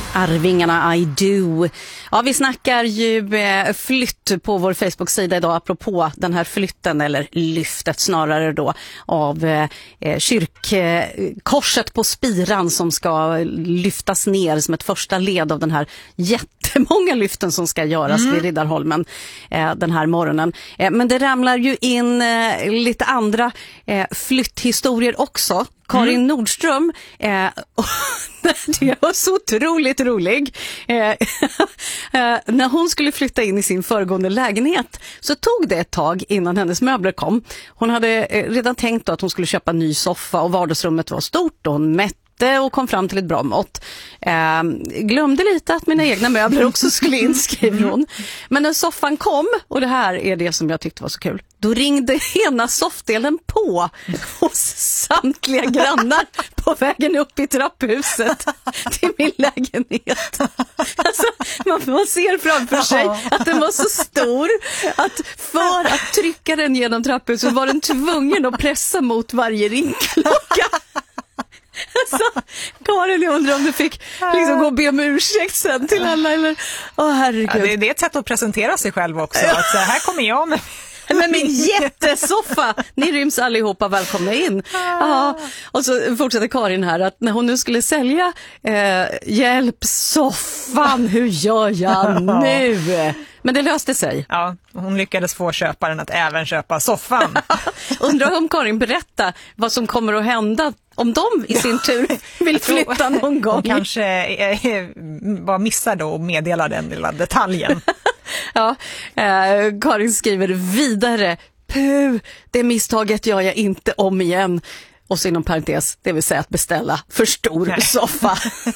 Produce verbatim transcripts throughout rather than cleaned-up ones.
Arvingarna I do. Ja, vi snackar ju eh, flytt på vår Facebook-sida idag apropå den här flytten, eller lyftet snarare då, av eh, kyrkkorset på Spiran som ska lyftas ner som ett första led av den här jättemånga lyften som ska göras mm. vid Riddarholmen eh, den här morgonen. Eh, men det ramlar ju in eh, lite andra eh, flytthistorier också. Karin mm. Nordström, eh, det var så otroligt rolig. Eh, eh, när hon skulle flytta in i sin föregående lägenhet så tog det ett tag innan hennes möbler kom. Hon hade eh, redan tänkt då att hon skulle köpa en ny soffa och vardagsrummet var stort och hon mätte och kom fram till ett bra mått. Eh, glömde lite att mina egna möbler också skulle in, skriver hon. Men när soffan kom, och det här är det som jag tyckte var så kul, då ringde ena soffdelen på hos samtliga grannar på vägen upp i trapphuset till min lägenhet. Alltså, man, man ser framför sig att den var så stor att för att trycka den genom trapphuset var den tvungen att pressa mot varje ringklocka. Så, Karin, jag undrar om du fick liksom gå och be om ursäkt sen till alla, eller? Åh, herregud. Ja, det, det är ett sätt att presentera sig själv också. Att, så här kommer jag med... Men min jättesoffa, ni ryms allihopa, välkomna in. Ja, och så fortsätter Karin här att när hon nu skulle sälja eh, hjälp soffan, hur gör jag nu? Men det löste sig. Ja, hon lyckades få köparen att även köpa soffan. Undrar om Karin berättar vad som kommer att hända om de i sin tur vill flytta någon gång. Hon kanske eh, bara missar då och meddelar den lilla detaljen. Ja, eh, Karin skriver vidare: Puh, det misstaget gör jag inte om igen. Och så inom parentes, det vill säga att beställa för stor Nej. soffa.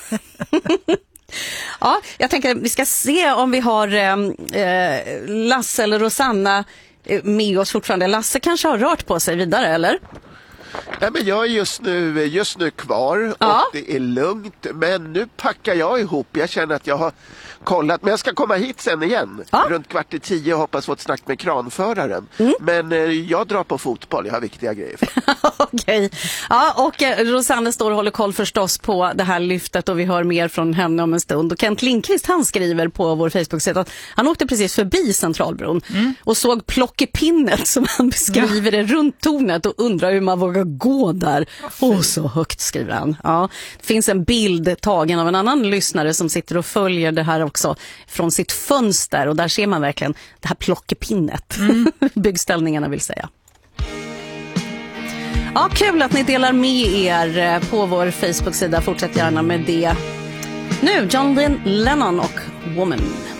Ja, jag tänker att vi ska se om vi har eh, Lasse eller Rosanna med oss fortfarande. Lasse kanske har rört på sig vidare, eller? Nej, men jag är just nu, just nu kvar ja. och det är lugnt. Men nu packar jag ihop. Jag känner att jag har kollat. Men jag ska komma hit sen igen. Ja. Runt kvart i tio och hoppas få ett snack med kranföraren. Mm. Men eh, jag drar på fotboll. Jag har viktiga grejer för. Okej. Ja, och eh, Rosanna står och håller koll förstås på det här lyftet. Och vi hör mer från henne om en stund. Och Kent Lindqvist, han skriver på vår Facebook-sida att han åkte precis förbi Centralbron. Mm. Och såg plockepinnet, som han beskriver det, runt tornet. Och undrar hur man vågar gå där. Åh, oh, så högt, skriver han. Ja, det finns en bild tagen av en annan lyssnare som sitter och följer det här också från sitt fönster, och där ser man verkligen det här plockepinnet. Mm. Byggställningarna vill säga. Ja, kul att ni delar med er på vår Facebook-sida. Fortsätt gärna med det. Nu John Lennon och Woman.